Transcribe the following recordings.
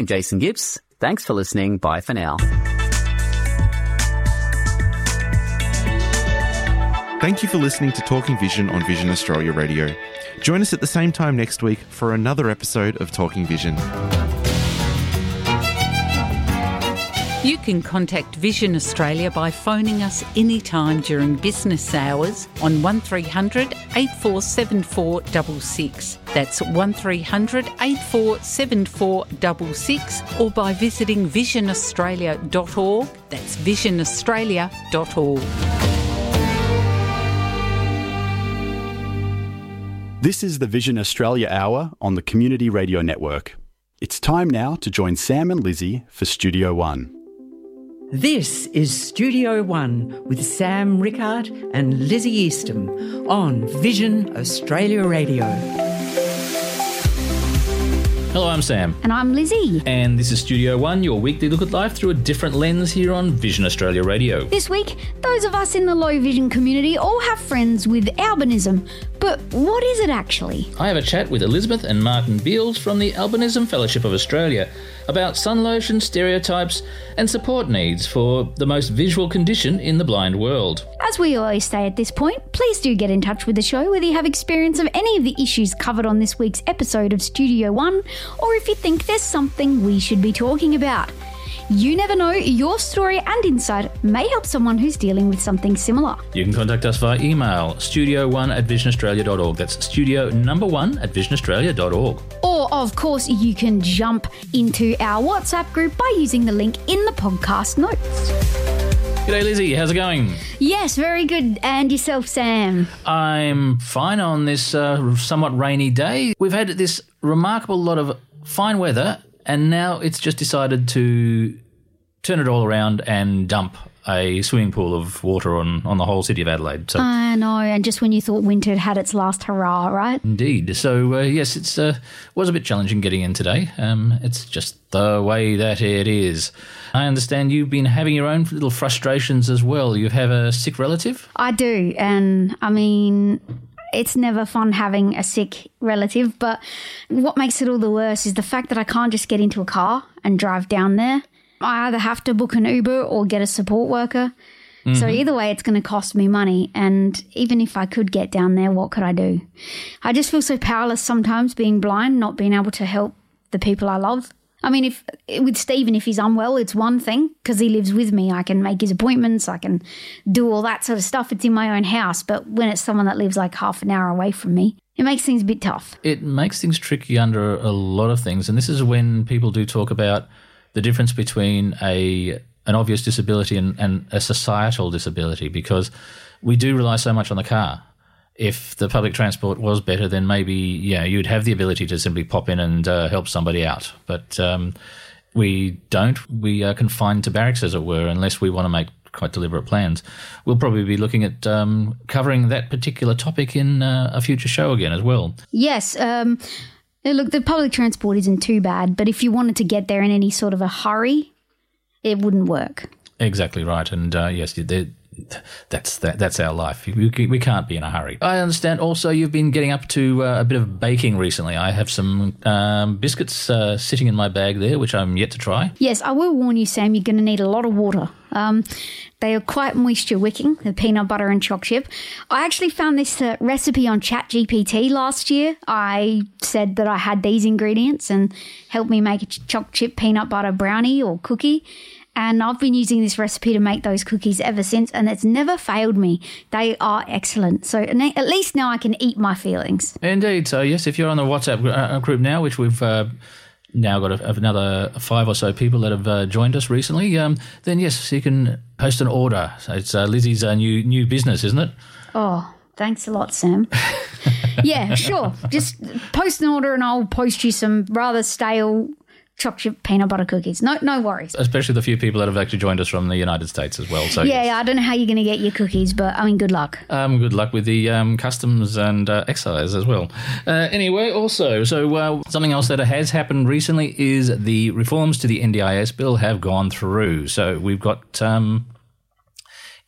Jason Gibbs. Thanks for listening. Bye for now. Thank you for listening to Talking Vision on Vision Australia Radio. Join us at the same time next week for another episode of Talking Vision. You can contact Vision Australia by phoning us anytime during business hours on 1300 847466. That's 1300 847466, or by visiting visionaustralia.org. That's visionaustralia.org. This is the Vision Australia Hour on the Community Radio Network. It's time now to join Sam and Lizzie for Studio One. This is Studio One with Sam Rickard and Lizzie Eastham on Vision Australia Radio. Hello, I'm Sam. And I'm Lizzie. And this is Studio One, your weekly look at life through a different lens here on Vision Australia Radio. This week, those of us in the low vision community all have friends with albinism. But what is it actually? I have a chat with Elizabeth and Martin Beals from the Albinism Fellowship of Australia about sun lotion stereotypes and support needs for the most visual condition in the blind world. As we always say at this point, please do get in touch with the show whether you have experience of any of the issues covered on this week's episode of Studio One, or if you think there's something we should be talking about. You never know, your story and insight may help someone who's dealing with something similar. You can contact us via email, studio1@visionaustralia.org. That's studio1@visionaustralia.org. Or, of course, you can jump into our WhatsApp group by using the link in the podcast notes. G'day, Lizzie. How's it going? Yes, very good. And yourself, Sam? I'm fine on this somewhat rainy day. We've had this remarkable lot of fine weather, and now it's just decided to turn it all around and dump a swimming pool of water on the whole city of Adelaide. So, I know, and just when you thought winter had its last hurrah, right? Indeed. So, yes, it was a bit challenging getting in today. It's just the way that it is. I understand you've been having your own little frustrations as well. You have a sick relative? I do, and I mean, it's never fun having a sick relative, but what makes it all the worse is the fact that I can't just get into a car and drive down there. I either have to book an Uber or get a support worker. Mm-hmm. So either way, it's going to cost me money. And even if I could get down there, what could I do? I just feel so powerless sometimes being blind, not being able to help the people I love. I mean, with Stephen, if he's unwell, it's one thing because he lives with me. I can make his appointments. I can do all that sort of stuff. It's in my own house. But when it's someone that lives like half an hour away from me, it makes things a bit tough. It makes things tricky under a lot of things. And this is when people do talk about the difference between an obvious disability and a societal disability, because we do rely so much on the car. If the public transport was better, then maybe, you'd have the ability to simply pop in and help somebody out. But we don't. We are confined to barracks, as it were, unless we want to make quite deliberate plans. We'll probably be looking at covering that particular topic in a future show again as well. Yes, look, the public transport isn't too bad, but if you wanted to get there in any sort of a hurry, it wouldn't work. Exactly right. And yes, that's our life. We can't be in a hurry. I understand also you've been getting up to a bit of baking recently. I have some biscuits sitting in my bag there, which I'm yet to try. Yes, I will warn you, Sam, you're going to need a lot of water. They are quite moisture wicking, the peanut butter and choc chip. I actually found this recipe on ChatGPT last year. I said that I had these ingredients and helped me make a choc chip peanut butter brownie or cookie. And I've been using this recipe to make those cookies ever since, and it's never failed me. They are excellent. So at least now I can eat my feelings. Indeed. So, yes, if you're on the WhatsApp group now, which we've now got another 5 or so people that have joined us recently, then, yes, you can post an order. So it's Lizzie's new business, isn't it? Oh, thanks a lot, Sam. Yeah, sure. Just post an order and I'll post you some rather stale choc chip peanut butter cookies. No worries. Especially the few people that have actually joined us from the United States as well. So yeah, I don't know how you're going to get your cookies, but I mean, good luck. Good luck with the customs and excise as well. Anyway, also, so something else that has happened recently is the reforms to the NDIS bill have gone through. So we've got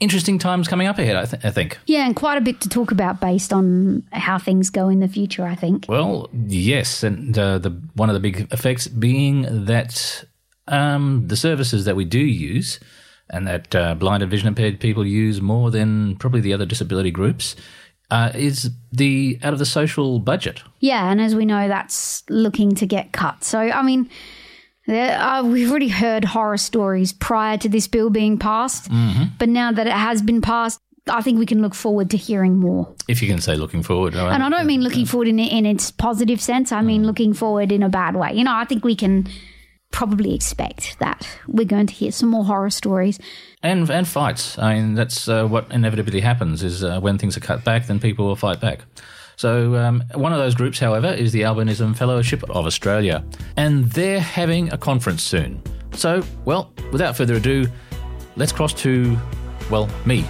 interesting times coming up ahead, I think. Yeah, and quite a bit to talk about based on how things go in the future, I think. Well, yes, and one of the big effects being that the services that we do use and that blind and vision impaired people use more than probably the other disability groups is out of the social budget. Yeah, and as we know, that's looking to get cut. So, I mean, we've already heard horror stories prior to this bill being passed, but now that it has been passed, I think we can look forward to hearing more. If you can say looking forward. And I don't mean looking forward in its positive sense. I mean looking forward in a bad way. You know, I think we can probably expect that we're going to hear some more horror stories. And fights. I mean, that's what inevitably happens is when things are cut back, then people will fight back. So one of those groups, however, is the Albinism Fellowship of Australia. And they're having a conference soon. So, well, without further ado, let's cross to, well, me.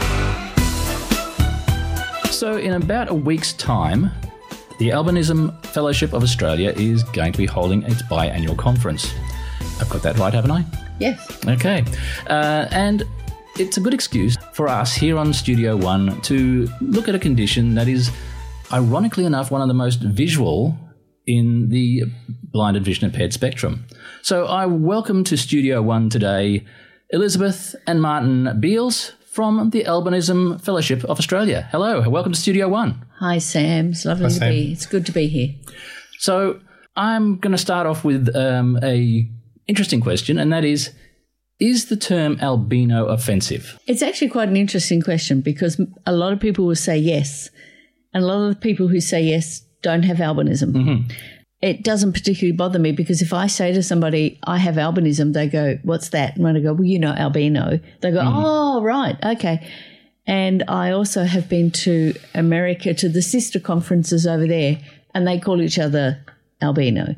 So in about a week's time, the Albinism Fellowship of Australia is going to be holding its biannual conference. I've got that right, haven't I? Yes. Okay. And it's a good excuse for us here on Studio One to look at a condition that is, ironically enough, one of the most visual in the blind and vision impaired spectrum. So I welcome to Studio One today Elizabeth and Martin Beals from the Albinism Fellowship of Australia. Hello, welcome to Studio One. Hi, Sam. It's lovely to be. It's good to be here. So I'm going to start off with a interesting question, and that is the term albino offensive? It's actually quite an interesting question because a lot of people will say yes, and a lot of the people who say yes don't have albinism. Mm-hmm. It doesn't particularly bother me because if I say to somebody, I have albinism, they go, what's that? And when I go, well, you know, albino, they go, oh, right, okay. And I also have been to America to the sister conferences over there, and they call each other albino.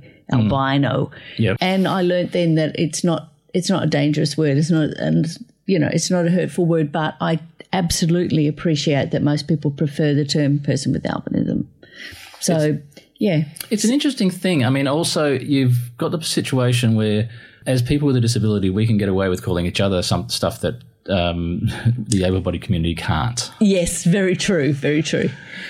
Yep. And I learnt then that it's not a dangerous word. It's not, and you know, it's not a hurtful word, but I absolutely appreciate that most people prefer the term person with albinism. So, yeah. It's an interesting thing. I mean, also you've got the situation where as people with a disability, we can get away with calling each other some stuff that the able-bodied community can't. Yes, very true, very true.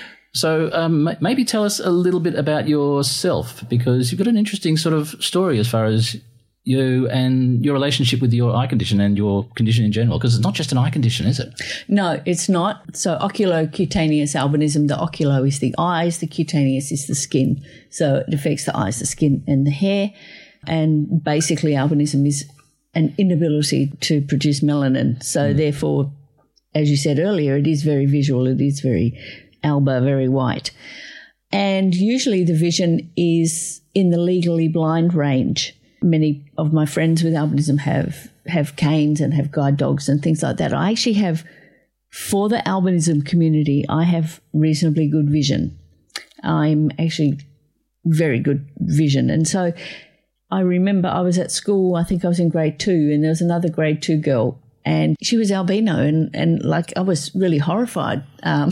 So maybe tell us a little bit about yourself, because you've got an interesting sort of story as far as you and your relationship with your eye condition and your condition in general, because it's not just an eye condition, is it? No, it's not. So oculocutaneous albinism, the oculo is the eyes, the cutaneous is the skin. So it affects the eyes, the skin and the hair. And basically albinism is an inability to produce melanin. So therefore, as you said earlier, it is very visual. It is very alba, very white. And usually the vision is in the legally blind range. Many of my friends with albinism have canes and have guide dogs and things like that. I actually have, for the albinism community, I have reasonably good vision. I'm actually very good vision. And so I remember I was at school, I think I was in grade 2, and there was another grade 2 girl, and she was albino, and like I was really horrified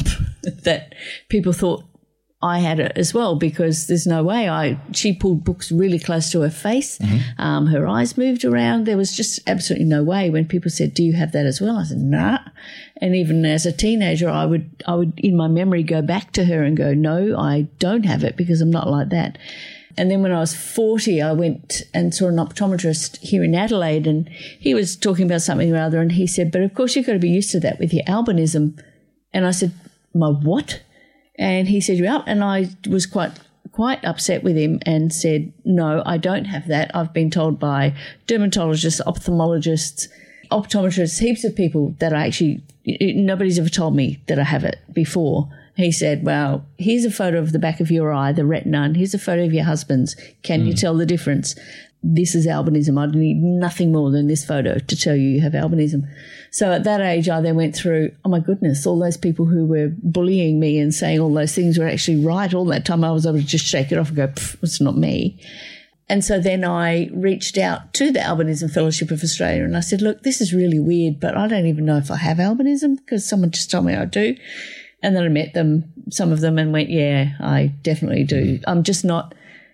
that people thought I had it as well, because there's no way. She pulled books really close to her face. Mm-hmm. Her eyes moved around. There was just absolutely no way. When people said, do you have that as well? I said, nah. And even as a teenager, I would in my memory go back to her and go, no, I don't have it because I'm not like that. And then when I was 40, I went and saw an optometrist here in Adelaide, and he was talking about something or other, and he said, but of course you've got to be used to that with your albinism. And I said, my what? And he said, you're up. And I was quite upset with him and said, no, I don't have that. I've been told by dermatologists, ophthalmologists, optometrists, heaps of people that nobody's ever told me that I have it before. He said, well, here's a photo of the back of your eye, the retina, and here's a photo of your husband's. Can you tell the difference? This is albinism. I need nothing more than this photo to tell you have albinism. So at that age, I then went through, oh my goodness, all those people who were bullying me and saying all those things were actually right. All that time I was able to just shake it off and go, it's not me. And so then I reached out to the Albinism Fellowship of Australia and I said, look, this is really weird, but I don't even know if I have albinism because someone just told me I do. And then I met them, some of them, and went, yeah, I definitely do. I'm just not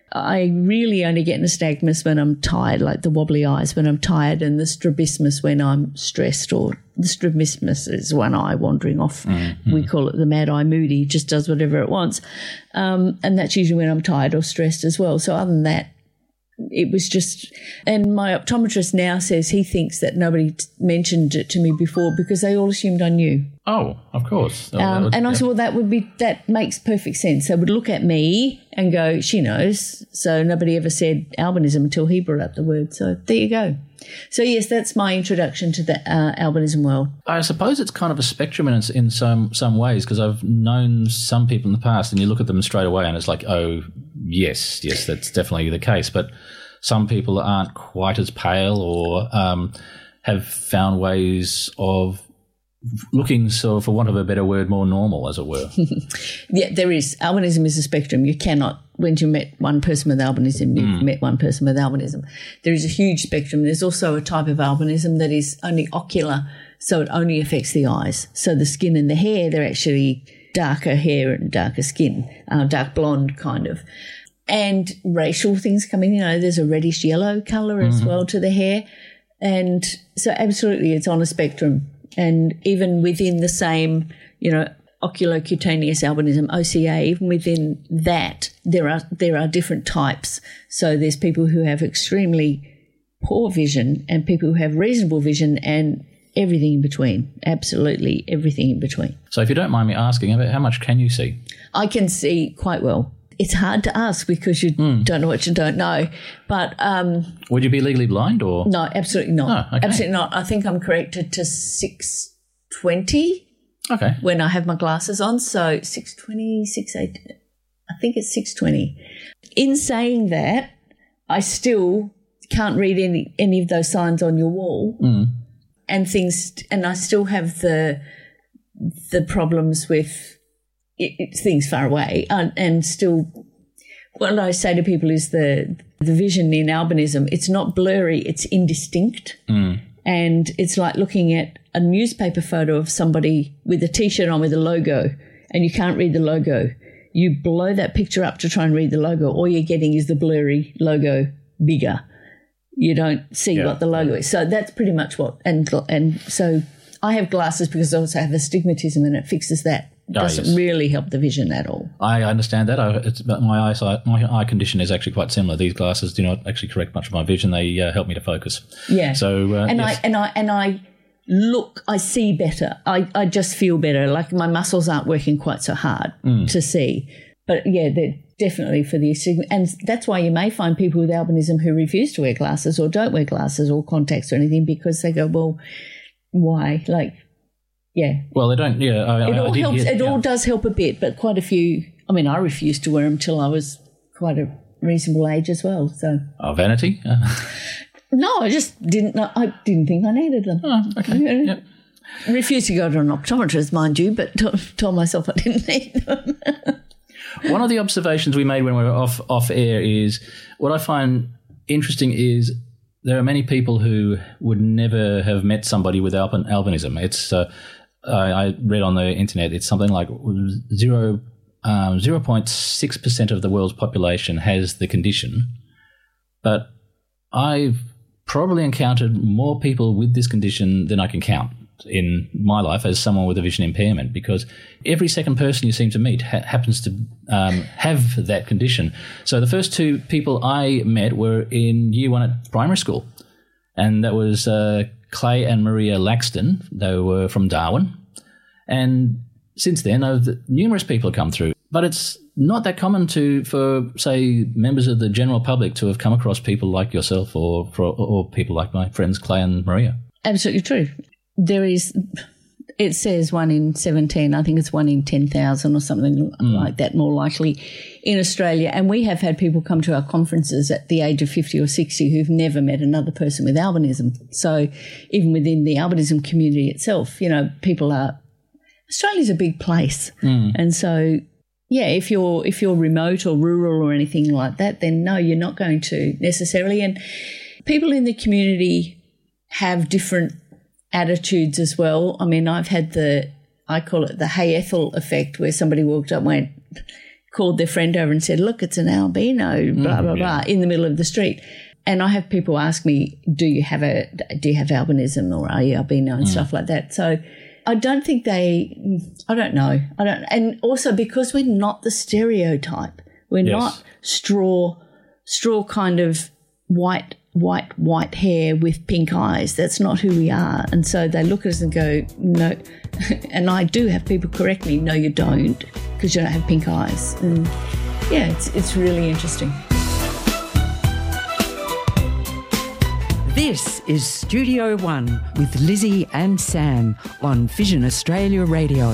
I really only get nystagmus when I'm tired, like the wobbly eyes when I'm tired, and the strabismus when I'm stressed, or the strabismus is one eye wandering off. Mm-hmm. We call it the mad eye moody, just does whatever it wants. And that's usually when I'm tired or stressed as well. So other than that, it was just, and my optometrist now says he thinks that nobody mentioned it to me before because they all assumed I knew. Oh, of course. And I said, well, that makes perfect sense. They would look at me and go, she knows. So nobody ever said albinism until he brought up the word. So there you go. So yes, that's my introduction to the albinism world. I suppose it's kind of a spectrum in some ways, because I've known some people in the past and you look at them straight away and it's like, oh, yes, that's definitely the case. But some people aren't quite as pale or have found ways of looking, so for want of a better word, more normal, as it were. Yeah, there is. Albinism is a spectrum. You cannot, when you met one person with albinism, you've met one person with albinism. There is a huge spectrum. There's also a type of albinism that is only ocular, so it only affects the eyes. So the skin and the hair, they're actually darker hair and darker skin, dark blonde kind of. And racial things coming, there's a reddish yellow colour as well to the hair. And so absolutely it's on a spectrum. And even within the same, oculocutaneous albinism, OCA, even within that, there are different types. So there's people who have extremely poor vision and people who have reasonable vision and everything in between, absolutely everything in between. So if you don't mind me asking, about how much can you see? I can see quite well. It's hard to ask because you don't know what you don't know. But would you be legally blind or? No, absolutely not. Oh, okay. Absolutely not. I think I'm corrected to 620 when I have my glasses on. So 620, 680, I think it's 620. In saying that, I still can't read any of those signs on your wall and things, and I still have the problems with it's things far away, and still what I say to people is the vision in albinism, it's not blurry, it's indistinct. And it's like looking at a newspaper photo of somebody with a T-shirt on with a logo and you can't read the logo. You blow that picture up to try and read the logo. All you're getting is the blurry logo bigger. You don't see what the logo is. So that's pretty much what, and so I have glasses because I also have astigmatism and it fixes that. Doesn't really help the vision at all. I understand that. My eye condition is actually quite similar. These glasses do not actually correct much of my vision. They help me to focus. Yeah. So I see better. I just feel better. Like my muscles aren't working quite so hard to see. But yeah, they're definitely for the astigmatism, and that's why you may find people with albinism who refuse to wear glasses or don't wear glasses or contacts or anything because they go, well, why? Like. Yeah. Well, they don't. Yeah, it all helps. It all does help a bit, but quite a few. I mean, I refused to wear them till I was quite a reasonable age as well. So. Oh, vanity. No, I just didn't know. I didn't think I needed them. Oh, okay. Yep. Refused to go to an optometrist, mind you, but told myself I didn't need them. One of the observations we made when we were off air is what I find interesting is there are many people who would never have met somebody with albinism. It's I read on the internet it's something like 0.6% of the world's population has the condition, but I've probably encountered more people with this condition than I can count in my life as someone with a vision impairment, because every second person you seem to meet happens to have that condition. So the first two people I met were in year one at primary school, and that was Clay and Maria Laxton. They were from Darwin. And since then, numerous people have come through. But it's not that common for, say, members of the general public to have come across people like yourself or people like my friends Clay and Maria. Absolutely true. There is, it says 1 in 17, I think it's 1 in 10,000 or something like that, more likely, in Australia. And we have had people come to our conferences at the age of 50 or 60 who've never met another person with albinism. So even within the albinism community itself, people are, Australia's a big place. And so, yeah, if you're remote or rural or anything like that, then no, you're not going to necessarily. And people in the community have different attitudes as well. I mean, I've had I call it the Hey Ethel effect, where somebody walked up and went, called their friend over and said, look, it's an albino, blah, blah, blah, in the middle of the street. And I have people ask me, do you have albinism or are you albino and stuff like that? So I don't think I don't know. And also because we're not the stereotype. We're not straw kind of white hair with pink eyes. That's not who we are. And so they look at us and go, no. And I do have people correct me, no, you don't, because you don't have pink eyes. And yeah, it's really interesting. This is Studio One with Lizzie and Sam on Vision Australia Radio.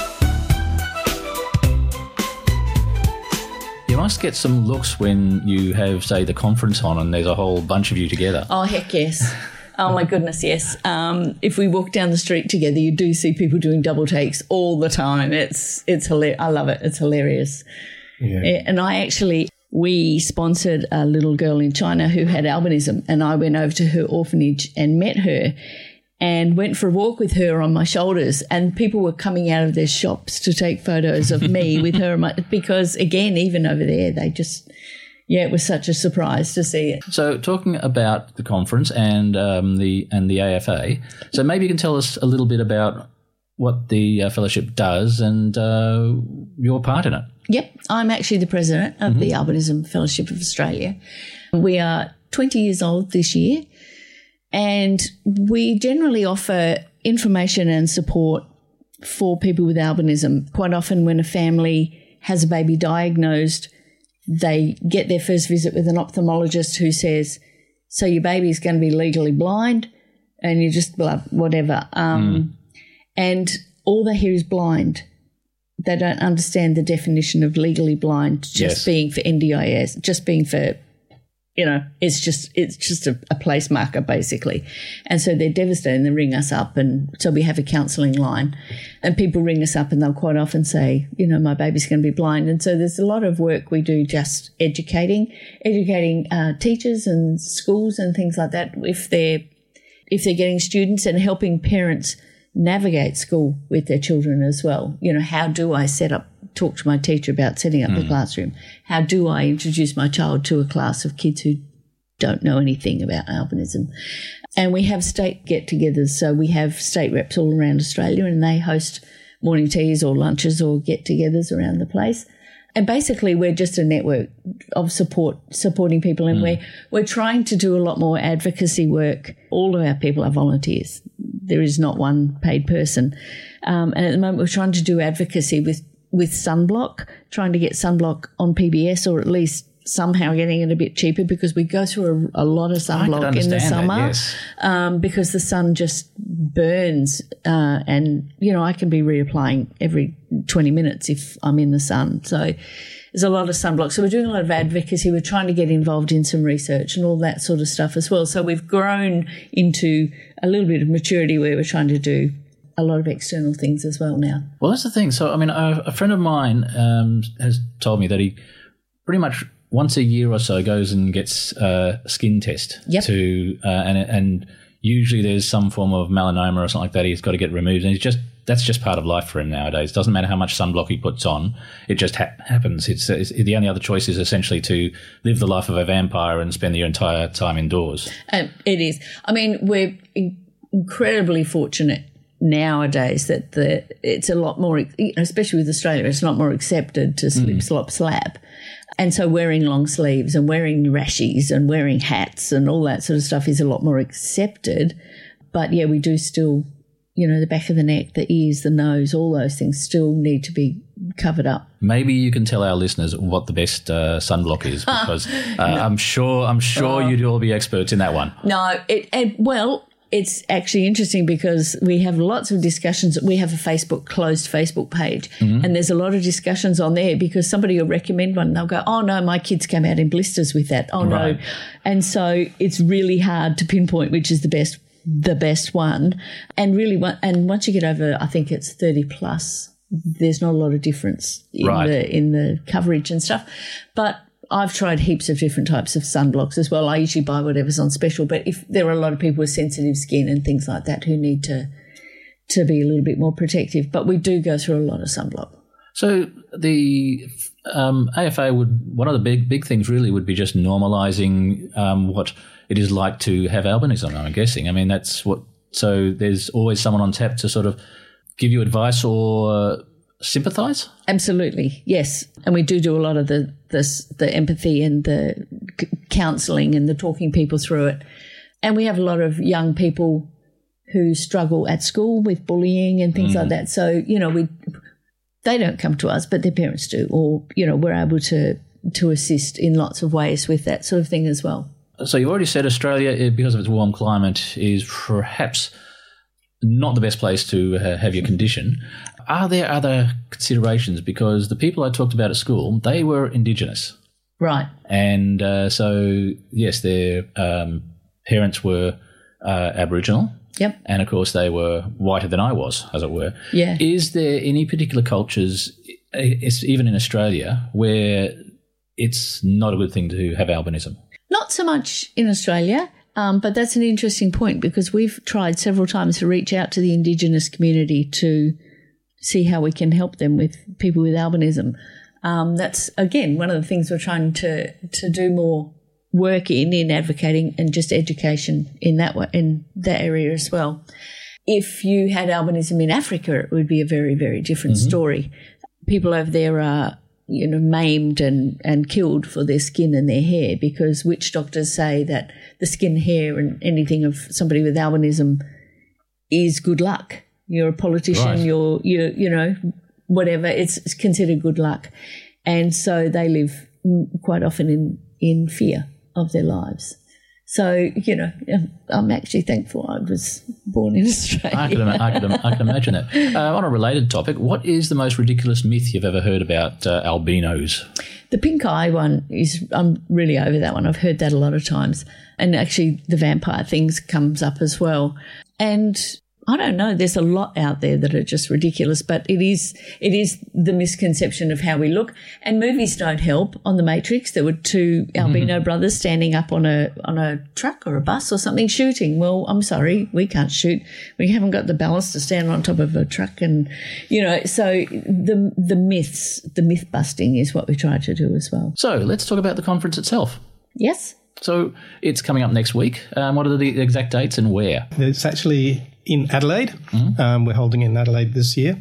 You must get some looks when you have, say, the conference on and there's a whole bunch of you together. Oh, heck yes. Oh, my goodness, yes. If we walk down the street together, you do see people doing double takes all the time. It's hilarious. I love it. It's hilarious. Yeah. And we sponsored a little girl in China who had albinism, and I went over to her orphanage and met her and went for a walk with her on my shoulders, and people were coming out of their shops to take photos of me with her because, again, even over there, they just, it was such a surprise to see it. So talking about the conference and the AFA, so maybe you can tell us a little bit about what the fellowship does and your part in it. Yep, I'm actually the president of the Albinism Fellowship of Australia. We are 20 years old this year, and we generally offer information and support for people with albinism. Quite often when a family has a baby diagnosed, they get their first visit with an ophthalmologist who says, so your baby's going to be legally blind, and you just whatever. And all they hear is blind. They don't understand the definition of legally blind just being for NDIS, just being for, it's just a place marker basically. And so they're devastated and they ring us up, and so we have a counselling line, and people ring us up and they'll quite often say, my baby's going to be blind. And so there's a lot of work we do just educating teachers and schools and things like that if they're getting students, and helping parents navigate school with their children as well. How do I talk to my teacher about setting up the classroom? How do I introduce my child to a class of kids who don't know anything about albinism? And we have state get-togethers. So we have state reps all around Australia, and they host morning teas or lunches or get-togethers around the place. And basically we're just a network of supporting people, and we're trying to do a lot more advocacy work. All of our people are volunteers. There is not one paid person. And at the moment we're trying to do advocacy with sunblock, trying to get sunblock on PBS, or at least somehow getting it a bit cheaper, because we go through a lot of sunblock in the summer because the sun just burns. And, I can be reapplying every 20 minutes if I'm in the sun. So there's a lot of sunblock. So we're doing a lot of advocacy. We're trying to get involved in some research and all that sort of stuff as well. So we've grown into a little bit of maturity where we're trying to do a lot of external things as well now. Well, that's the thing. So, a friend of mine has told me that he pretty much once a year or so goes and gets a skin test. Yep. And usually there's some form of melanoma or something like that he's got to get removed, and that's just part of life for him nowadays. It doesn't matter how much sunblock he puts on, it just happens. It's the only other choice is essentially to live the life of a vampire and spend your entire time indoors. It is. We're incredibly fortunate nowadays that it's a lot more, especially with Australia, it's a lot more accepted to slip, slop, slap. And so wearing long sleeves and wearing rashies and wearing hats and all that sort of stuff is a lot more accepted. But, we do still, the back of the neck, the ears, the nose, all those things still need to be covered up. Maybe you can tell our listeners what the best sunblock is, because I'm sure you'd all be experts in that one. No, it's actually interesting because we have lots of discussions. We have a closed Facebook page, and there's a lot of discussions on there because somebody will recommend one and they'll go, oh, no, my kids came out in blisters with that. Oh, right. No. And so it's really hard to pinpoint which is the best one. And really, and once you get over, I think it's 30 plus, there's not a lot of difference in the coverage and stuff. But I've tried heaps of different types of sunblocks as well. I usually buy whatever's on special, but if there are a lot of people with sensitive skin and things like that who need to be a little bit more protective, but we do go through a lot of sunblock. So the AFA one of the big things really would be just normalising what it is like to have albinism, I'm guessing. I mean, so there's always someone on tap to sort of give you advice or sympathise? Absolutely, yes. And we do a lot of the empathy and the counselling and the talking people through it. And we have a lot of young people who struggle at school with bullying and things like that. So, they don't come to us, but their parents do, or, we're able to assist in lots of ways with that sort of thing as well. So you've already said Australia, because of its warm climate, is perhaps not the best place to have your condition. Are there other considerations? Because the people I talked about at school, they were Indigenous. Right. And so, yes, their parents were Aboriginal. Yep. And, of course, they were whiter than I was, as it were. Yeah. Is there any particular cultures, even in Australia, where it's not a good thing to have albinism? Not so much in Australia, but that's an interesting point because we've tried several times to reach out to the Indigenous community to see how we can help them with people with albinism. That's, again, one of the things we're trying to do more work in advocating and just education in that area as well. If you had albinism in Africa, it would be a very, very different story. People over there are, maimed and killed for their skin and their hair because witch doctors say that the skin, hair and anything of somebody with albinism is good luck. You're a politician, right. you're whatever, it's considered good luck. And so they live quite often in fear of their lives. So, I'm actually thankful I was born in Australia. I can imagine that. On a related topic, what is the most ridiculous myth you've ever heard about albinos? The pink eye one I'm really over that one. I've heard that a lot of times. And actually the vampire things comes up as well. And I don't know, there's a lot out there that are just ridiculous, but it is the misconception of how we look. And movies don't help. On The Matrix, there were two albino brothers standing up on a truck or a bus or something shooting. Well, I'm sorry, we can't shoot. We haven't got the balance to stand on top of a truck and, so the myths, the myth busting is what we try to do as well. So let's talk about the conference itself. Yes. So it's coming up next week. What are the exact dates and where? It's actually in Adelaide. We're holding it in Adelaide this year.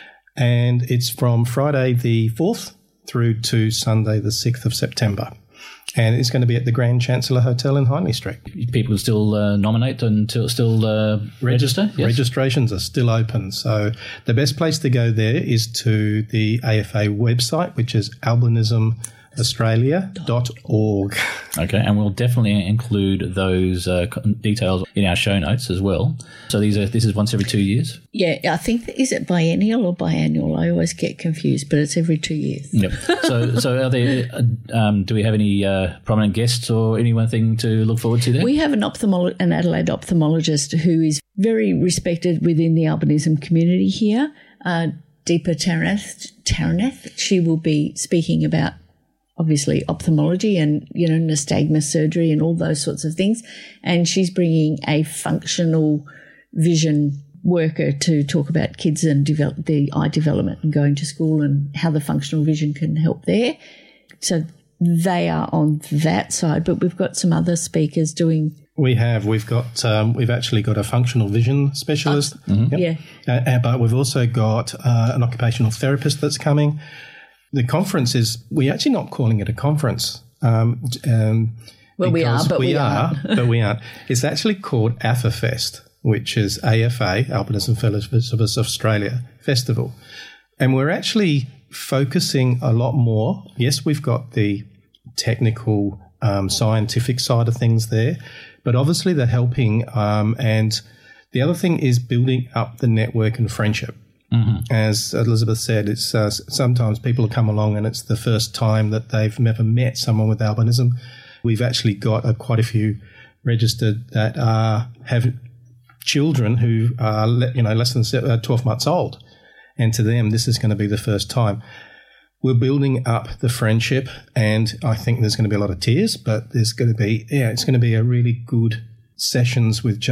And it's from Friday the 4th through to Sunday the 6th of September. And it's going to be at the Grand Chancellor Hotel in Hindley Street. People still nominate and still register? Yes. Registrations are still open. So the best place to go there is to the AFA website, which is albinismaustralia.org. Okay, and we'll definitely include those details in our show notes as well. So this is once every 2 years? Yeah, I think, is it biennial or biannual? I always get confused, but it's every 2 years. Yep. So are there, do we have any prominent guests or anything to look forward to there? We have an Adelaide ophthalmologist who is very respected within the albinism community here, Deepa Taraneth. She will be speaking about obviously ophthalmology and, nystagmus surgery and all those sorts of things. And she's bringing a functional vision worker to talk about kids and the eye development and going to school and how the functional vision can help there. So they are on that side, but we've got some other speakers doing. We've actually got a functional vision specialist. Yeah. But we've also got an occupational therapist that's coming. The conference we're actually not calling it a conference. Well, we are, but we aren't. But we aren't. It's actually called AFAFest, which is AFA, Albinism Fellows of Australia Festival. And we're actually focusing a lot more. Yes, we've got the technical, scientific side of things there, but obviously they're helping. And the other thing is building up the network and friendship. As Elizabeth said, it's sometimes people come along and it's the first time that they've never met someone with albinism. We've actually got quite a few registered that have children who are less than 12 months old, and to them this is going to be the first time. We're building up the friendship, and I think there's going to be a lot of tears, but it's going to be a really good sessions with just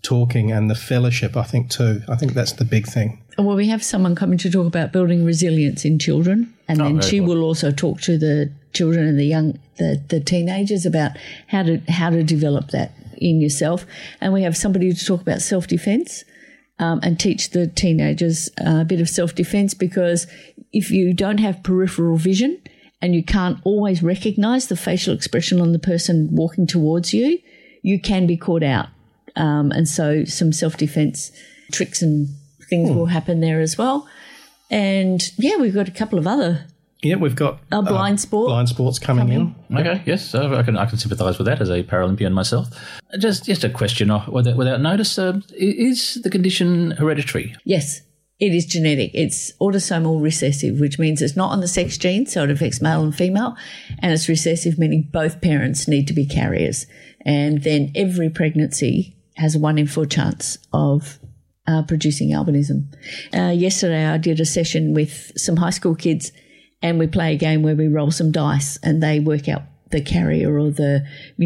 talking and the fellowship, I think, too. I think that's the big thing. Well, we have someone coming to talk about building resilience in children, and then she will also talk to the children and the teenagers about how to develop that in yourself. And we have somebody to talk about self-defense and teach the teenagers a bit of self-defense, because if you don't have peripheral vision and you can't always recognize the facial expression on the person walking towards you, you can be caught out. And so some self-defense tricks and things will happen there as well. And, we've got a couple of other... Yeah, we've got blind sports coming in. Okay, yes, I can sympathise with that as a Paralympian myself. Just a question without notice, is the condition hereditary? Yes, it is genetic. It's autosomal recessive, which means it's not on the sex gene, so it affects male and female, and it's recessive, meaning both parents need to be carriers. And then every pregnancy has a 1 in 4 chance of producing albinism. Yesterday I did a session with some high school kids, and we play a game where we roll some dice and they work out the carrier or the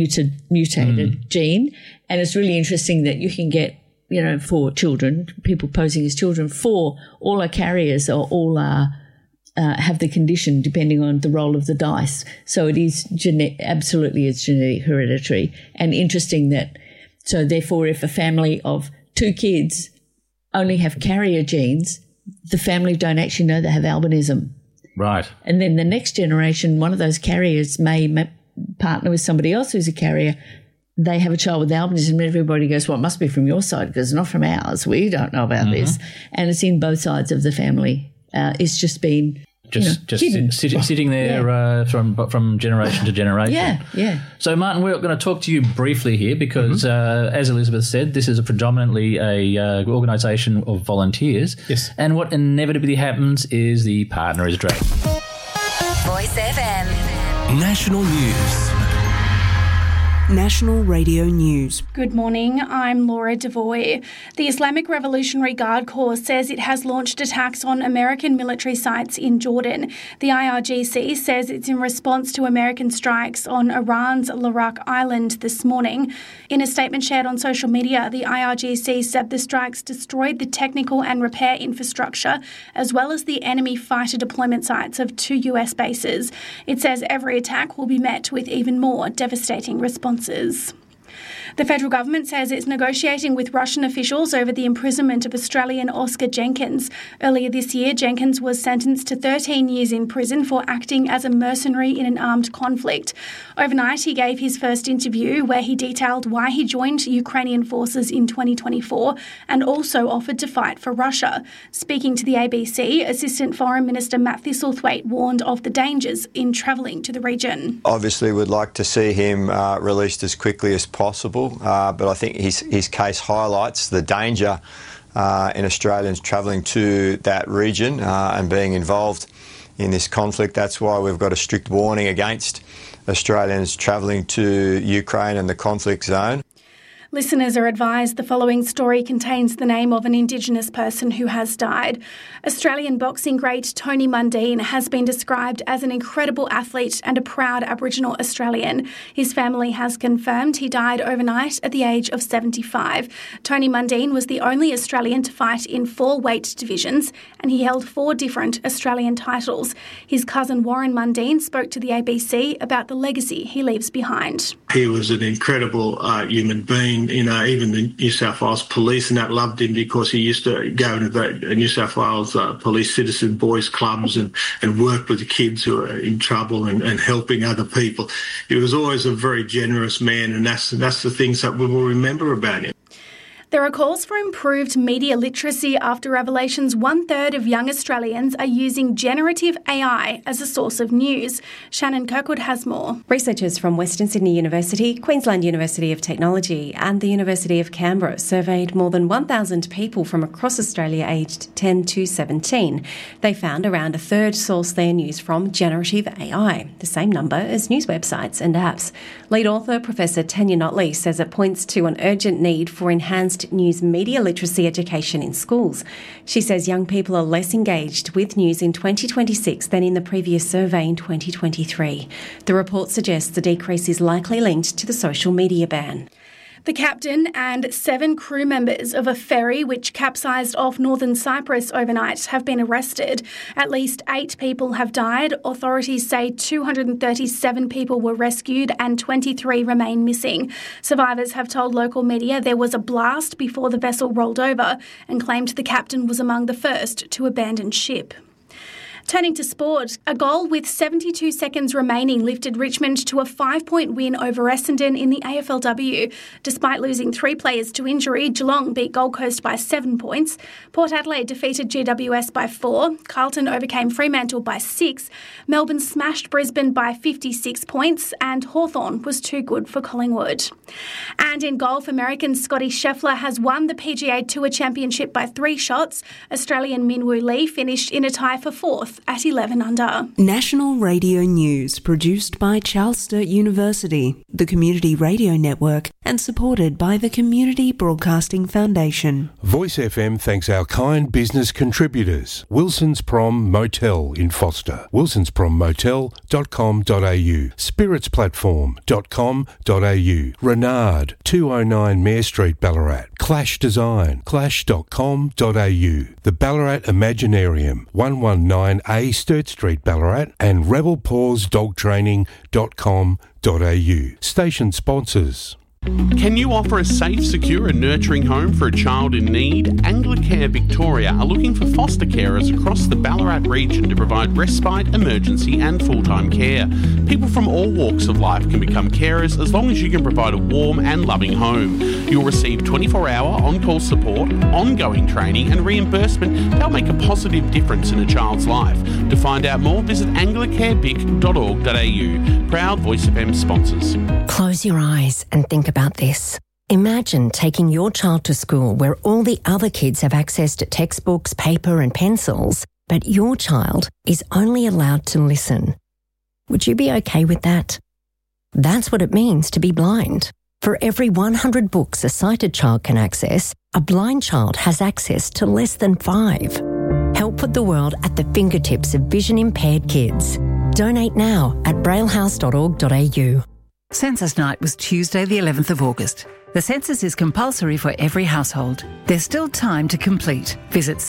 mutated gene. And it's really interesting that you can get, for children, people posing as children, 4 all are carriers or all are have the condition depending on the roll of the dice. So it is absolutely it's genetic hereditary. And interesting that, so therefore if a family of 2 kids only have carrier genes, the family don't actually know they have albinism. Right. And then the next generation, one of those carriers may partner with somebody else who's a carrier. They have a child with albinism, and everybody goes, well, it must be from your side because it's not from ours. We don't know about this. And it's in both sides of the family. It's just been... sitting there from generation to generation. Yeah. So, Martin, we're going to talk to you briefly here because, as Elizabeth said, this is predominantly a organisation of volunteers. Yes. And what inevitably happens is the partner is dragged. Voice FM. National News. National Radio News. Good morning, I'm Laura Devoy. The Islamic Revolutionary Guard Corps says it has launched attacks on American military sites in Jordan. The IRGC says it's in response to American strikes on Iran's Larak Island this morning. In a statement shared on social media, the IRGC said the strikes destroyed the technical and repair infrastructure as well as the enemy fighter deployment sites of 2 US bases. It says every attack will be met with even more devastating responses. The federal government says it's negotiating with Russian officials over the imprisonment of Australian Oscar Jenkins. Earlier this year, Jenkins was sentenced to 13 years in prison for acting as a mercenary in an armed conflict. Overnight, he gave his first interview where he detailed why he joined Ukrainian forces in 2024 and also offered to fight for Russia. Speaking to the ABC, Assistant Foreign Minister Matt Thistlethwaite warned of the dangers in travelling to the region. Obviously, we'd like to see him released as quickly as possible. But I think his case highlights the danger in Australians travelling to that region and being involved in this conflict. That's why we've got a strict warning against Australians travelling to Ukraine and the conflict zone. Listeners are advised the following story contains the name of an Indigenous person who has died. Australian boxing great Tony Mundine has been described as an incredible athlete and a proud Aboriginal Australian. His family has confirmed he died overnight at the age of 75. Tony Mundine was the only Australian to fight in 4 weight divisions, and he held 4 different Australian titles. His cousin Warren Mundine spoke to the ABC about the legacy he leaves behind. He was an incredible human being. Even the New South Wales police and that loved him because he used to go into the New South Wales police citizen boys clubs and work with the kids who are in trouble and helping other people. He was always a very generous man, and that's the things that we will remember about him. There are calls for improved media literacy after revelations 1/3 of young Australians are using generative AI as a source of news. Shannon Kirkwood has more. Researchers from Western Sydney University, Queensland University of Technology and the University of Canberra surveyed more than 1,000 people from across Australia aged 10 to 17. They found around 1/3 source their news from generative AI, the same number as news websites and apps. Lead author Professor Tanya Notley says it points to an urgent need for enhanced news media literacy education in schools. She says young people are less engaged with news in 2026 than in the previous survey in 2023. The report suggests the decrease is likely linked to the social media ban. The captain and 7 crew members of a ferry which capsized off northern Cyprus overnight have been arrested. At least 8 people have died. Authorities say 237 people were rescued and 23 remain missing. Survivors have told local media there was a blast before the vessel rolled over and claimed the captain was among the first to abandon ship. Turning to sport, a goal with 72 seconds remaining lifted Richmond to a 5-point win over Essendon in the AFLW. Despite losing 3 players to injury, Geelong beat Gold Coast by 7 points. Port Adelaide defeated GWS by 4. Carlton overcame Fremantle by 6. Melbourne smashed Brisbane by 56 points. And Hawthorn was too good for Collingwood. And in golf, American Scotty Scheffler has won the PGA Tour Championship by 3 shots. Australian Minwoo Lee finished in a tie for 4th at 11 under. National Radio News, produced by Charles Sturt University, the Community Radio Network, and supported by the Community Broadcasting Foundation. Voice FM thanks our kind business contributors. Wilson's Prom Motel in Foster, wilsonsprommotel.com.au, spiritsplatform.com.au, Renard, 209 Mare Street, Ballarat, Clash Design, clash.com.au, the Ballarat Imaginarium, 119A Sturt Street, Ballarat, and rebelpawsdogtraining.com.au. Station sponsors. Can you offer a safe, secure and nurturing home for a child in need? Anglicare Victoria are looking for foster carers across the Ballarat region to provide respite, emergency and full-time care. People from all walks of life can become carers as long as you can provide a warm and loving home. You'll receive 24-hour on-call support, ongoing training and reimbursement to help make a positive difference in a child's life. To find out more, visit anglicarevic.org.au. Proud Voice FM sponsors. Close your eyes and think about this. Imagine taking your child to school where all the other kids have access to textbooks, paper and pencils, but your child is only allowed to listen. Would you be okay with that? That's what it means to be blind. For every 100 books a sighted child can access, a blind child has access to less than 5. Help put the world at the fingertips of vision-impaired kids. Donate now at braillehouse.org.au. Census Night was Tuesday the 11th of August. The census is compulsory for every household. There's still time to complete. Visit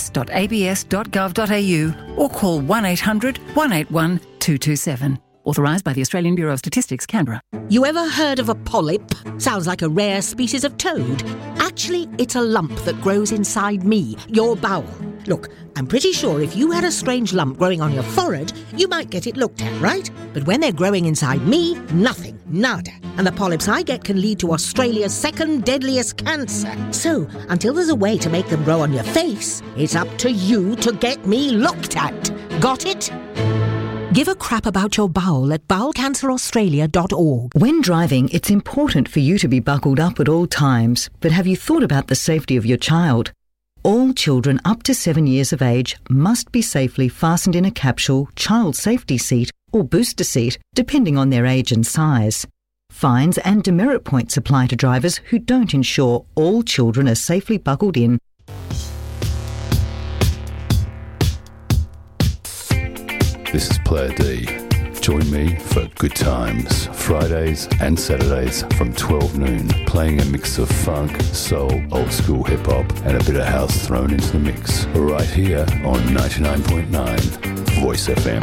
census.abs.gov.au or call 1800 181 227. Authorised by the Australian Bureau of Statistics, Canberra. You ever heard of a polyp? Sounds like a rare species of toad. Actually, it's a lump that grows inside me, your bowel. Look, I'm pretty sure if you had a strange lump growing on your forehead, you might get it looked at, right? But when they're growing inside me, nothing, nada. And the polyps I get can lead to Australia's 2nd deadliest cancer. So, until there's a way to make them grow on your face, it's up to you to get me looked at. Got it? Give a crap about your bowel at bowelcanceraustralia.org. When driving, it's important for you to be buckled up at all times. But have you thought about the safety of your child? All children up to 7 years of age must be safely fastened in a capsule, child safety seat or booster seat, depending on their age and size. Fines and demerit points apply to drivers who don't ensure all children are safely buckled in. This is Player D. Join me for Good Times, Fridays and Saturdays from 12 noon, playing a mix of funk, soul, old school hip hop and a bit of house thrown into the mix. Right here on 99.9 Voice FM.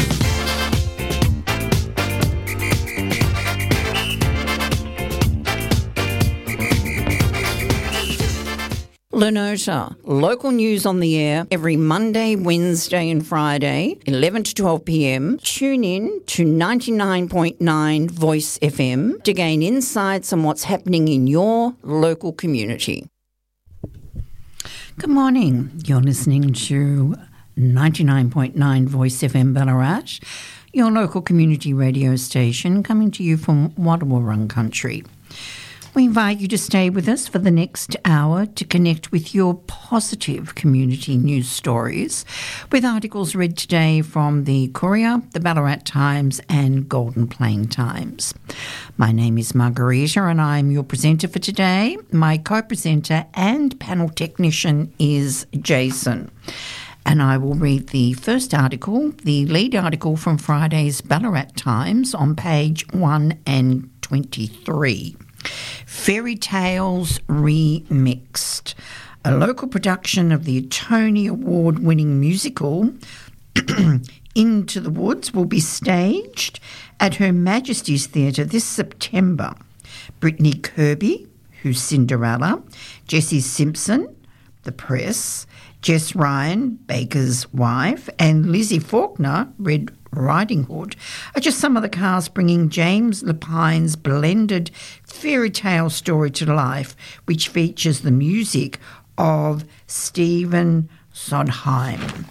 Lenosha, local news on the air every Monday, Wednesday and Friday, 11 to 12 p.m. Tune in to 99.9 Voice FM to gain insights on what's happening in your local community. Good morning. You're listening to 99.9 Voice FM Ballarat, your local community radio station coming to you from Wadawurrung country. We invite you to stay with us for the next hour to connect with your positive community news stories with articles read today from the Courier, the Ballarat Times and Golden Plain Times. My name is Margarita and I'm your presenter for today. My co-presenter and panel technician is Jason. And I will read the first article, the lead article from Friday's Ballarat Times on page 1 and 23. Fairy Tales Remixed, a local production of the Tony Award-winning musical Into the Woods, will be staged at Her Majesty's Theatre this September. Brittany Kirby, who's Cinderella, Jessie Simpson, The Press, Jess Ryan, Baker's wife, and Lizzie Faulkner, Red Riding Hood, are just some of the cast bringing James Lapine's blended fairy tale story to life, which features the music of Stephen Sondheim.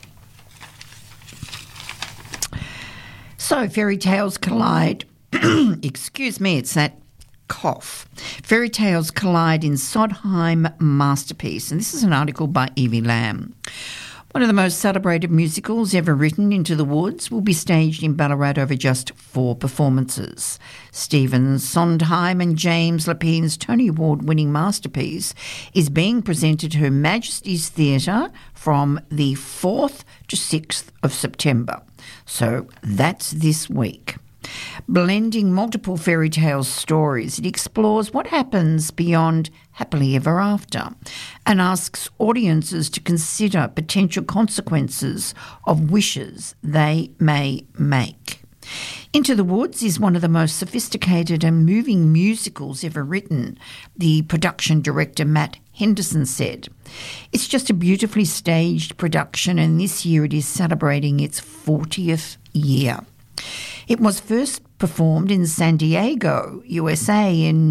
So, fairy tales collide. Excuse me, it's that cough. Fairy tales collide in Sondheim masterpiece, and this is an article by Evie Lamb. One of the most celebrated musicals ever written, Into the Woods, will be staged in Ballarat over just 4 performances. Stephen Sondheim and James Lapine's Tony Award-winning masterpiece is being presented to Her Majesty's Theatre from the 4th to 6th of September. So that's this week. Blending multiple fairy tale stories, it explores what happens beyond happily ever after and asks audiences to consider potential consequences of wishes they may make. Into the Woods is one of the most sophisticated and moving musicals ever written, the production director Matt Henderson said. It's just a beautifully staged production, and this year it is celebrating its 40th year. It was first performed in San Diego, USA in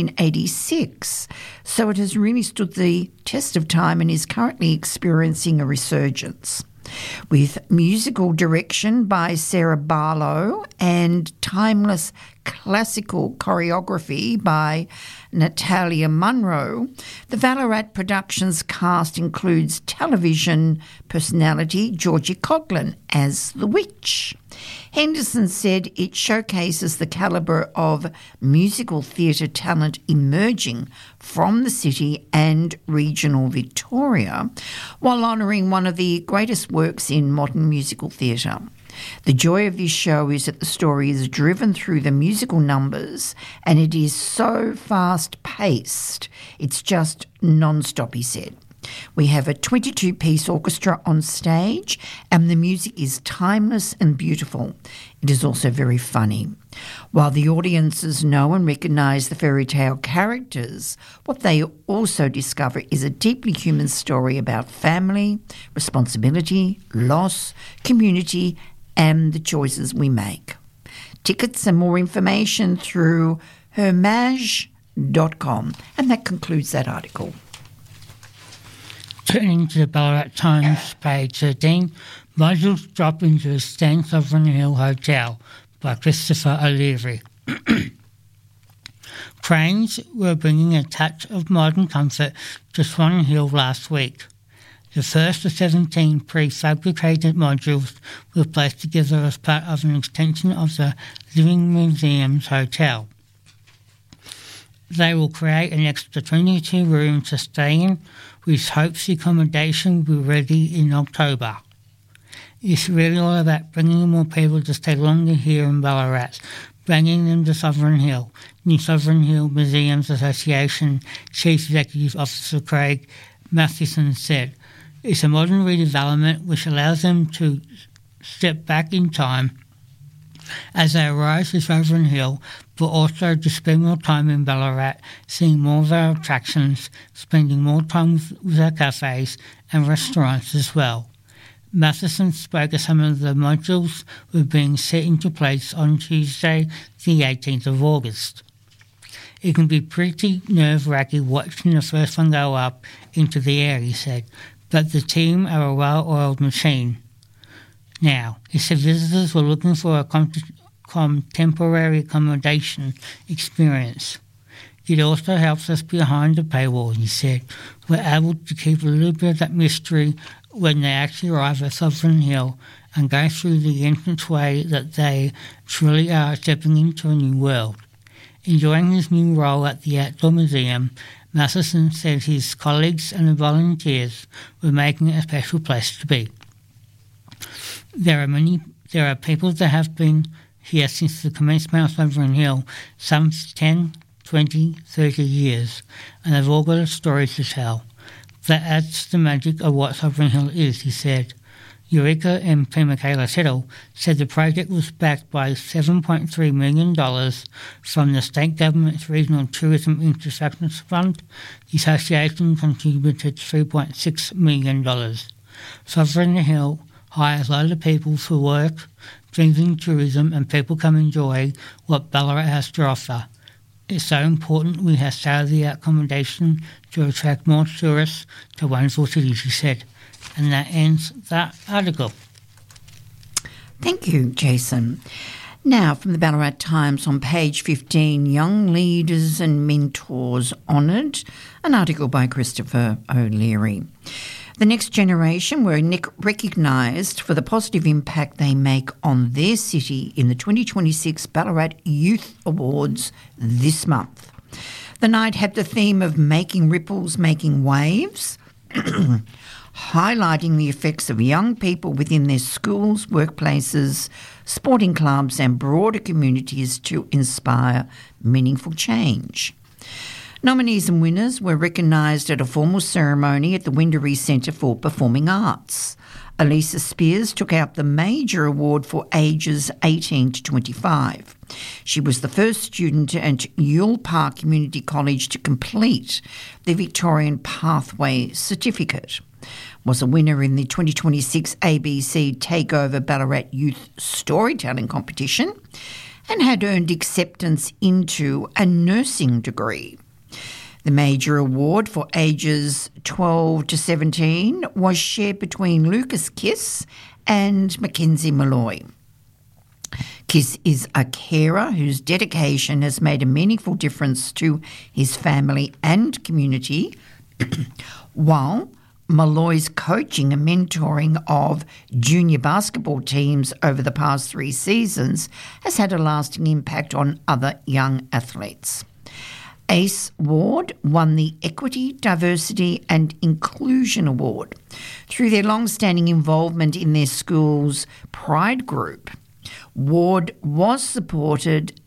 1986, so it has really stood the test of time and is currently experiencing a resurgence. With musical direction by Sarah Barlow and timeless classical choreography by Natalia Munro, the Ballarat Productions cast includes television personality Georgie Coughlin as the witch. Henderson said it showcases the calibre of musical theatre talent emerging from the city and regional Victoria, while honouring one of the greatest works in modern musical theatre. The joy of this show is that the story is driven through the musical numbers, and it is so fast-paced, it's just non-stop, he said. We have a 22-piece orchestra on stage, and the music is timeless and beautiful. It is also very funny. While the audiences know and recognise the fairy tale characters, what they also discover is a deeply human story about family, responsibility, loss, community, and the choices we make. Tickets and more information through hermage.com. And that concludes that article. Turning to the Ballarat Times, page 13, modules drop into the Stan Sovereign Hill Hotel by Christopher O'Leary. Cranes were bringing a touch of modern comfort to Swan Hill last week. The first of 17 prefabricated modules were placed together as part of an extension of the Living Museums Hotel. They will create an extra 22 rooms to stay in, with hopes the accommodation will be ready in October. It's really all about bringing more people to stay longer here in Ballarat, bringing them to Sovereign Hill. New Sovereign Hill Museums Association Chief Executive Officer Craig Matheson said, "It's a modern redevelopment which allows them to step back in time as they arrive to Sovereign Hill, but also to spend more time in Ballarat, seeing more of our attractions, spending more time with our cafes and restaurants as well." Matheson spoke of some of the modules were being set into place on Tuesday, the 18th of August. "It can be pretty nerve-wracking watching the first one go up into the air," he said, "but the team are a well-oiled machine." Now, he said visitors were looking for a contemporary accommodation experience. It also helps us behind the paywall, he said. We're able to keep a little bit of that mystery when they actually arrive at Sovereign Hill and go through the entranceway that they truly are stepping into a new world. Enjoying his new role at the Outdoor Museum, Matheson said his colleagues and the volunteers were making it a special place to be. There are people that have been here since the commencement of Sovereign Hill, some 10, 20, 30 years, and they've all got a story to tell. That adds to the magic of what Sovereign Hill is, he said. Eureka MP Michaela Settle said the project was backed by $7.3 million from the state government's Regional Tourism Infrastructure Fund. The association contributed $3.6 million. Sovereign Hill hires a lot of people for work, brings in tourism, and people come enjoy what Ballarat has to offer. It's so important we have state-of-the-art accommodation to attract more tourists to wonderful cities, he said. And that ends that article. Thank you, Jason. Now, from the Ballarat Times on page 15, Young Leaders and Mentors Honoured, an article by Christopher O'Leary. The next generation were recognised for the positive impact they make on their city in the 2026 Ballarat Youth Awards this month. The night had the theme of Making Ripples, Making Waves, highlighting the effects of young people within their schools, workplaces, sporting clubs and broader communities to inspire meaningful change. Nominees and winners were recognised at a formal ceremony at the Windaree Centre for Performing Arts. Elisa Spears took out the major award for ages 18 to 25. She was the first student at Ewell Park Community College to complete the Victorian Pathway Certificate. Was a winner in the 2026 ABC Takeover Ballarat Youth Storytelling Competition and had earned acceptance into a nursing degree. The major award for ages 12 to 17 was shared between Lucas Kiss and Mackenzie Malloy. Kiss is a carer whose dedication has made a meaningful difference to his family and community, while Malloy's coaching and mentoring of junior basketball teams over the past 3 seasons has had a lasting impact on other young athletes. Ace Ward won the Equity, Diversity and Inclusion Award through their long-standing involvement in their school's Pride group. Ward was supported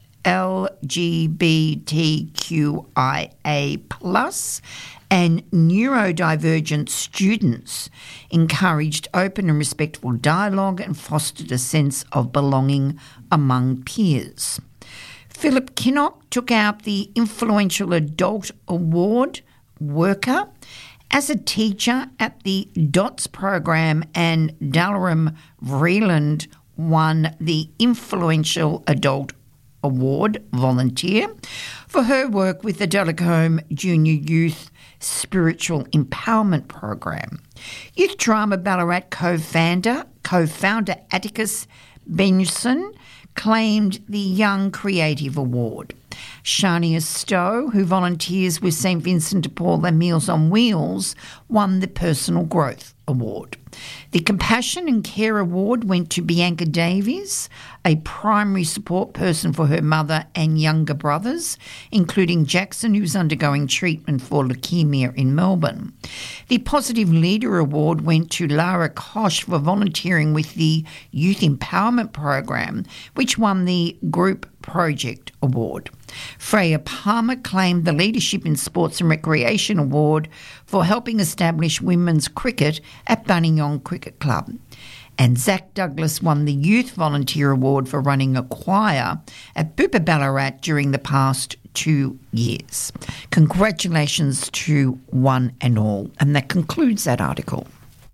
LGBTQIA+ and neurodivergent students, encouraged open and respectful dialogue and fostered a sense of belonging among peers. Philip Kinnock took out the Influential Adult Award Worker as a teacher at the DOTS program, and Dallerum Vreeland won the Influential Adult Award Volunteer for her work with the Delacombe Junior Youth Spiritual Empowerment Program. Youth Drama Ballarat co-founder Atticus Benson claimed the Young Creative Award. Shania Stowe, who volunteers with St Vincent de Paul and Meals on Wheels, won the Personal Growth Award. The Compassion and Care Award went to Bianca Davies, a primary support person for her mother and younger brothers, including Jackson, who's undergoing treatment for leukemia in Melbourne. The Positive Leader Award went to Lara Kosh for volunteering with the Youth Empowerment Program, which won the Group Project Award. Freya Palmer claimed the Leadership in Sports and Recreation Award for helping establish women's cricket at Buninyong Cricket Club. And Zach Douglas won the Youth Volunteer Award for running a choir at Bupa Ballarat during the past 2 years. Congratulations to one and all. And that concludes that article.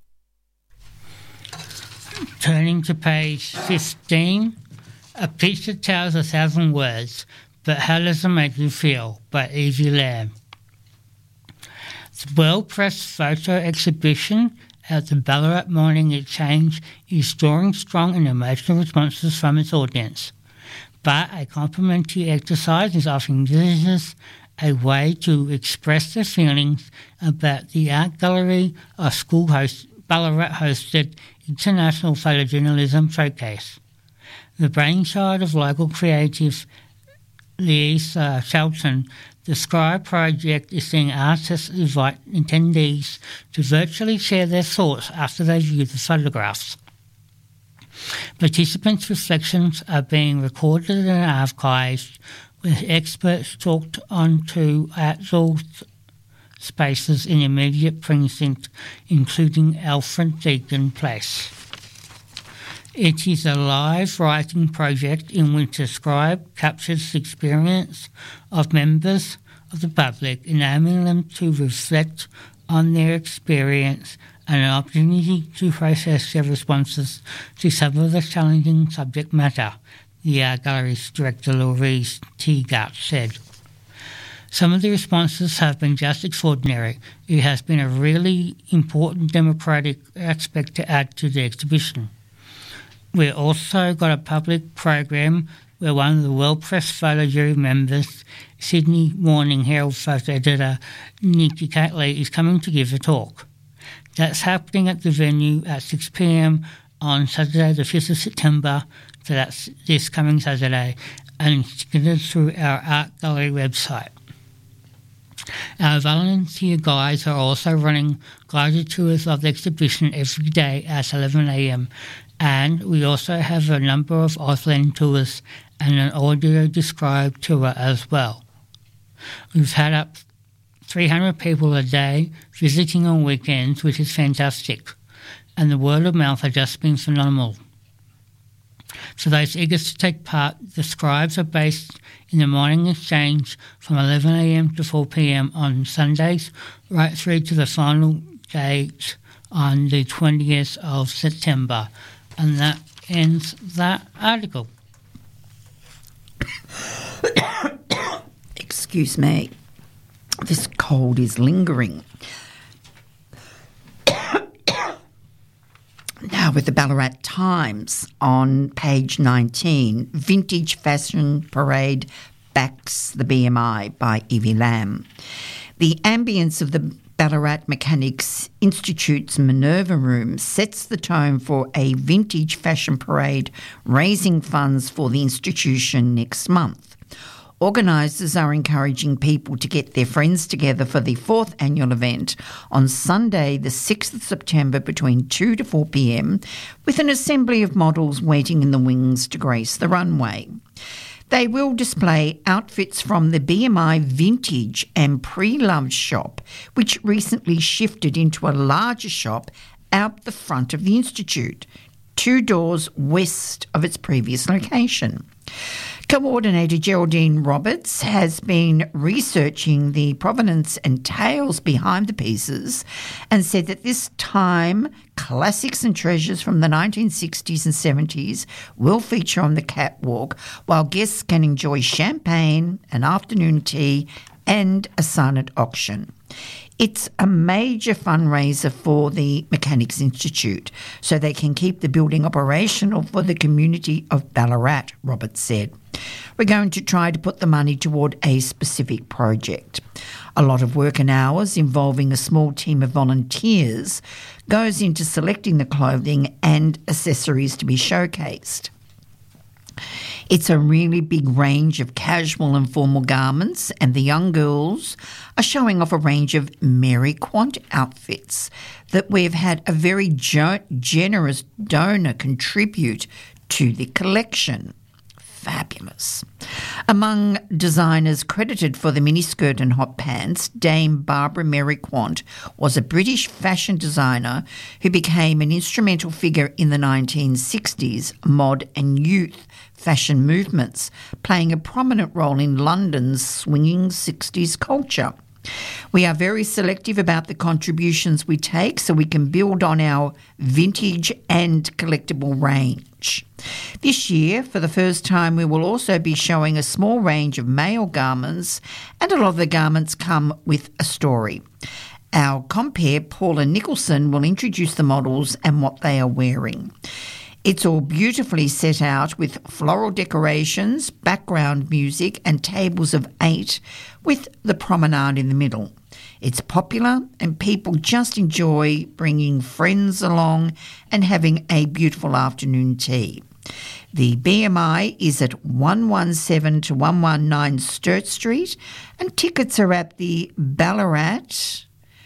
Turning to page 15, a picture tells 1,000 words, but how does it make you feel? By Evie Lamb. The well-pressed photo exhibition at the Ballarat Morning Exchange is drawing strong and emotional responses from its audience. But a complimentary exercise is offering visitors a way to express their feelings about the art gallery of Ballarat-hosted International Photojournalism Showcase. The brainchild of local creative Louise Shelton, the Scribe project is seeing artists invite attendees to virtually share their thoughts after they view the photographs. Participants' reflections are being recorded and archived, with experts talked on to outdoor spaces in immediate precinct, including Alfred Deakin Place. It is a live writing project in which the scribe captures the experience of members of the public, enabling them to reflect on their experience and an opportunity to process their responses to some of the challenging subject matter, the Art Gallery's director Louise Teagut said. Some of the responses have been just extraordinary. It has been a really important democratic aspect to add to the exhibition. We've also got a public program where one of the well-pressed photo jury members, Sydney Morning Herald photo editor Nikki Catley, is coming to give a talk. That's happening at the venue at 6 p.m. on Saturday the 5th of September, so that's this coming Saturday, and it's ticketed through our Art Gallery website. Our volunteer guides are also running guided tours of the exhibition every day at 11 a.m, and we also have a number of Auslan tours and an audio-described tour as well. We've had up 300 people a day visiting on weekends, which is fantastic, and the word of mouth has just been phenomenal. For those eager to take part, the scribes are based in the morning exchange from 11 a.m. to 4 p.m. on Sundays, right through to the final date on the 20th of September. And that ends that article. Excuse me. This cold is lingering. Now with the Ballarat Times on page 19, Vintage Fashion Parade backs the BMI by Evie Lamb. The ambience of the Ballarat Mechanics Institute's Minerva Room sets the tone for a vintage fashion parade raising funds for the institution next month. Organisers are encouraging people to get their friends together for the 4th annual event on Sunday the 6th of September between 2 to 4 p.m, with an assembly of models waiting in the wings to grace the runway. They will display outfits from the BMI Vintage and Pre-Loved shop, which recently shifted into a larger shop out the front of the Institute, 2 doors west of its previous location. Coordinator Geraldine Roberts has been researching the provenance and tales behind the pieces and said that this time classics and treasures from the 1960s and 70s will feature on the catwalk, while guests can enjoy champagne, an afternoon tea and a silent auction. It's a major fundraiser for the Mechanics Institute so they can keep the building operational for the community of Ballarat, Roberts said. We're going to try to put the money toward a specific project. A lot of work and hours involving a small team of volunteers goes into selecting the clothing and accessories to be showcased. It's a really big range of casual and formal garments, and the young girls are showing off a range of Mary Quant outfits that we've had a very generous donor contribute to the collection. Fabulous. Among designers credited for the miniskirt and hot pants, Dame Barbara Mary Quant was a British fashion designer who became an instrumental figure in the 1960s mod and youth fashion movements, playing a prominent role in London's swinging 60s culture. We are very selective about the contributions we take so we can build on our vintage and collectible range. This year, for the first time, we will also be showing a small range of male garments, and a lot of the garments come with a story. Our compere, Paula Nicholson, will introduce the models and what they are wearing. It's all beautifully set out with floral decorations, background music and tables of 8 with the promenade in the middle. It's popular and people just enjoy bringing friends along and having a beautiful afternoon tea. The BMI is at 117 to 119 Sturt Street and tickets are at the Ballarat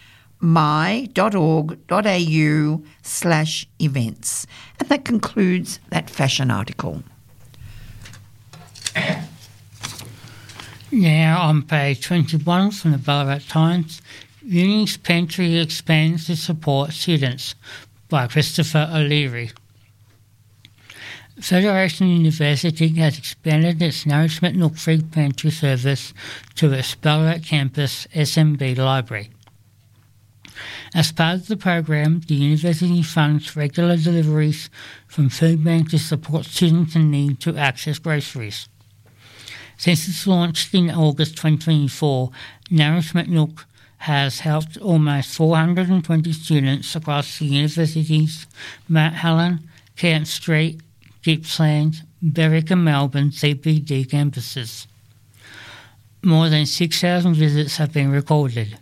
my.org.au/events. And that concludes that fashion article. Now on page 21 from the Ballarat Times, Uni's Pantry expands to support students by Christopher O'Leary. Federation University has expanded its Nourishment Nook free pantry service to its Ballarat campus SMB library. As part of the program, the university funds regular deliveries from food banks to support students in need to access groceries. Since its launch in August 2024, Nourishment Nook has helped almost 420 students across the university's Mount Helen, Kent Street, Gippsland, Berwick and Melbourne CBD campuses. More than 6,000 visits have been recorded.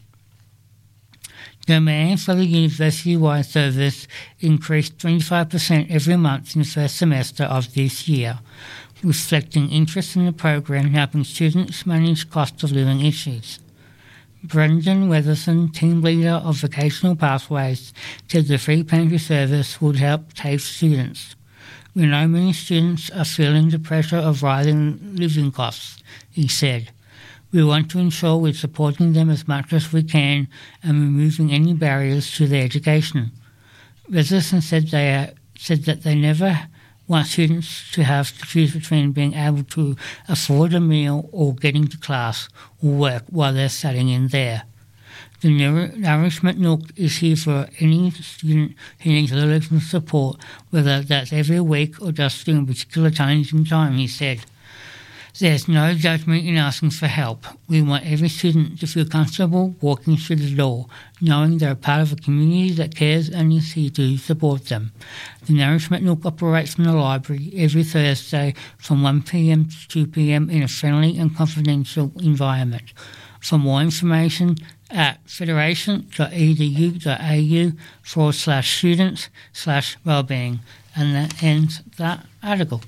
Demand for the university-wide service increased 25% every month in the first semester of this year, reflecting interest in the program helping students manage cost of living issues. Brendan Weatherson, team leader of Vocational Pathways, said the free pantry service would help TAFE students. We know many students are feeling the pressure of rising living costs, he said. We want to ensure we're supporting them as much as we can and removing any barriers to their education. Weatherson said that they never want students to have to choose between being able to afford a meal or getting to class or work while they're studying in there. The Nourishment Nook is here for any student who needs a little support, whether that's every week or just during particular times in time, he said. There's no judgment in asking for help. We want every student to feel comfortable walking through the door, knowing they're part of a community that cares and is here to support them. The Nourishment Nook operates from the library every Thursday from 1 p.m. to 2 p.m. in a friendly and confidential environment. For more information, at federation.edu.au/students/wellbeing. And that ends that article.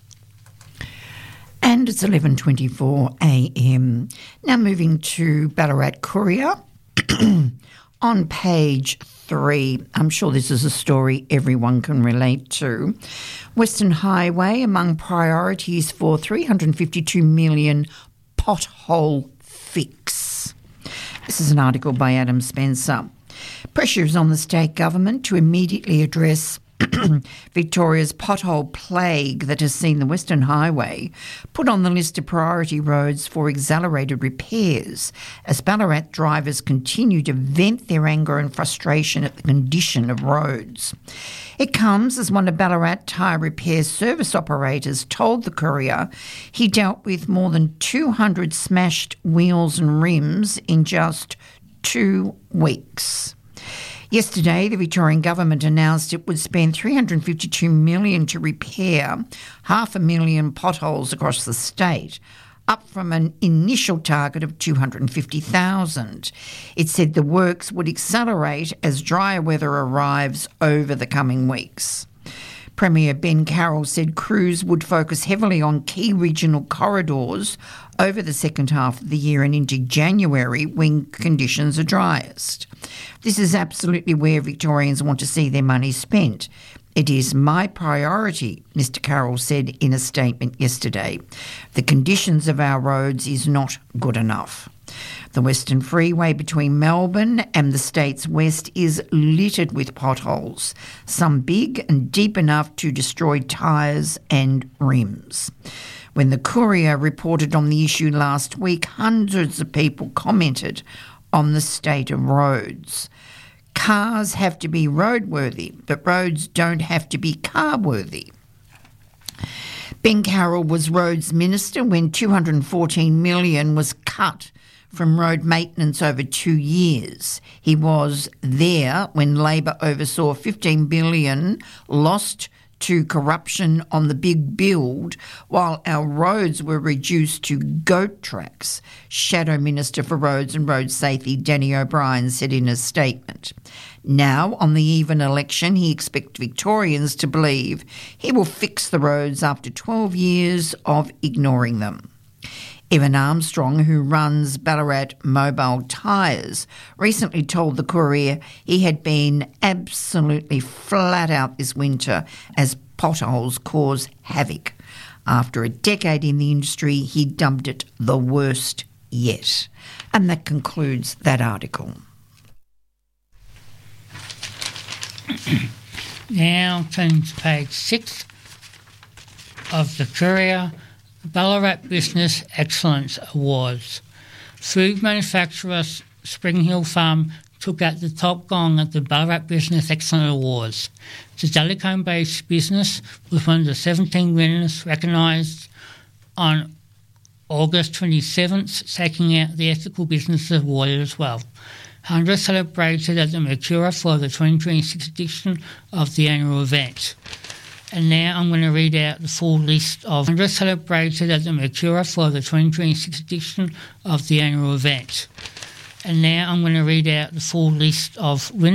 And it's 11:24 a.m. Now moving to Ballarat Courier. On page 3, I'm sure this is a story everyone can relate to. Western Highway among priorities for $352 million pothole fix. This is an article by Adam Spencer. Pressure is on the state government to immediately address Victoria's pothole plague that has seen the Western Highway put on the list of priority roads for accelerated repairs as Ballarat drivers continue to vent their anger and frustration at the condition of roads. It comes as one of Ballarat tyre repair service operators told the Courier he dealt with more than 200 smashed wheels and rims in just 2 weeks. Yesterday, the Victorian government announced it would spend $352 million to repair 500,000 potholes across the state, up from an initial target of $250,000. It said the works would accelerate as drier weather arrives over the coming weeks. Premier Ben Carroll said crews would focus heavily on key regional corridors over the second half of the year and into January when conditions are driest. This is absolutely where Victorians want to see their money spent. It is my priority, Mr Carroll said in a statement yesterday. The conditions of our roads is not good enough. The Western Freeway between Melbourne and the state's west is littered with potholes, some big and deep enough to destroy tyres and rims. When the Courier reported on the issue last week, hundreds of people commented on the state of roads. Cars have to be roadworthy, but roads don't have to be car-worthy. Ben Carroll was Roads Minister when $214 million was cut from road maintenance over 2 years. He was there when Labor oversaw $15 billion lost to corruption on the big build, while our roads were reduced to goat tracks, Shadow Minister for Roads and Road Safety Danny O'Brien said in a statement. Now, on the eve of an election, he expects Victorians to believe he will fix the roads after 12 years of ignoring them. Evan Armstrong, who runs Ballarat Mobile Tyres, recently told the Courier he had been absolutely flat out this winter as potholes cause havoc. After a decade in the industry, he dubbed it the worst yet. And that concludes that article. Now turning to page 6 of the Courier, Ballarat Business Excellence Awards. Food manufacturer Spring Hill Farm took out the top gong at the Ballarat Business Excellence Awards. The Delacombe-based business was one of the 17 winners recognised on August 27th, taking out the Ethical Business Award as well. Hundred celebrated at the Mercura for the 2026 edition of the annual event. And now I'm going to read out the full list of 100 celebrated at the Mercura for the 2026 edition of the annual event. And now I'm going to read out the full list of winners.